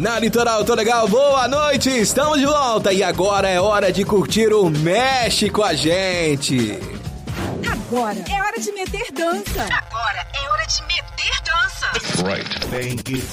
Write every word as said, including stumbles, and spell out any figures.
Na Litoral, tô legal, boa noite, estamos de volta e agora é hora de curtir o Mexe com a Gente. Agora é hora de meter dança. Agora é hora de meter dança. Right. Thank you.